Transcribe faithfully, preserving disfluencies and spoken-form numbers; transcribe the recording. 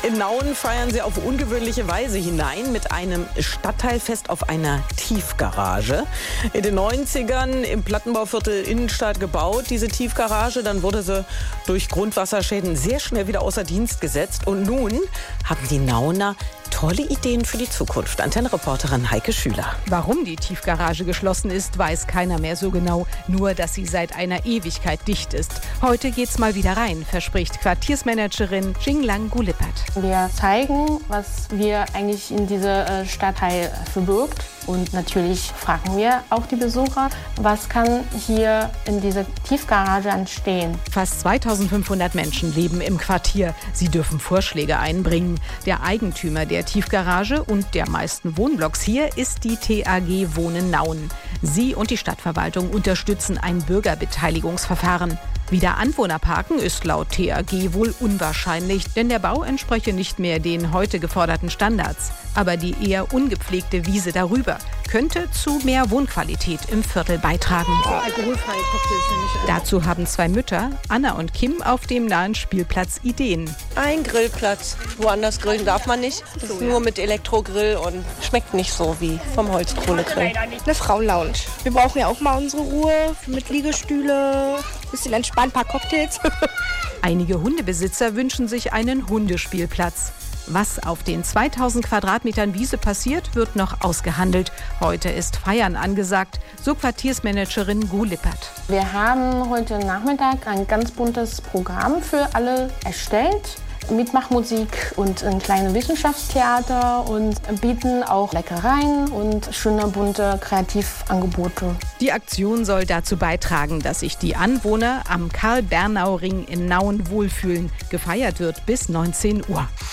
In Nauen feiern sie auf ungewöhnliche Weise hinein mit einem Stadtteilfest auf einer Tiefgarage. In den neunzigern im Plattenbauviertel Innenstadt gebaut, diese Tiefgarage. Dann wurde sie durch Grundwasserschäden sehr schnell wieder außer Dienst gesetzt. Und nun haben die Nauner tolle Ideen für die Zukunft. Antenne-Reporterin Heike Schüler. Warum die Tiefgarage geschlossen ist, weiß keiner mehr so genau. Nur, dass sie seit einer Ewigkeit dicht ist. Heute geht's mal wieder rein, verspricht Quartiersmanagerin Jinglang Gulippert. Wir zeigen, was wir eigentlich in diesem Stadtteil verbirgt. Und natürlich fragen wir auch die Besucher, was kann hier in dieser Tiefgarage entstehen. Fast zweitausendfünfhundert Menschen leben im Quartier. Sie dürfen Vorschläge einbringen. Der Eigentümer der Tiefgarage und der meisten Wohnblocks hier ist die T A G Wohnen Nauen. Sie und die Stadtverwaltung unterstützen ein Bürgerbeteiligungsverfahren. Wieder Anwohner parken ist laut T A G wohl unwahrscheinlich, denn der Bau entspreche nicht mehr den heute geforderten Standards. Aber die eher ungepflegte Wiese darüber könnte zu mehr Wohnqualität im Viertel beitragen. Alkoholfreie Cocktails. Dazu haben zwei Mütter, Anna und Kim, auf dem nahen Spielplatz Ideen. Ein Grillplatz. Woanders grillen darf man nicht. Das ist nur mit Elektrogrill und schmeckt nicht so wie vom Holzkohlegrill. Eine Frauenlounge. Wir brauchen ja auch mal unsere Ruhe mit Liegestühle, bisschen entspannt, ein paar Cocktails. Einige Hundebesitzer wünschen sich einen Hundespielplatz. Was auf den zweitausend Quadratmetern Wiese passiert, wird noch ausgehandelt. Heute ist Feiern angesagt, so Quartiersmanagerin Gulippert. Wir haben heute Nachmittag ein ganz buntes Programm für alle erstellt. Mitmachmusik und ein kleines Wissenschaftstheater und bieten auch Leckereien und schöne bunte Kreativangebote. Die Aktion soll dazu beitragen, dass sich die Anwohner am Karl-Bernau-Ring in Nauen wohlfühlen. Gefeiert wird bis neunzehn Uhr.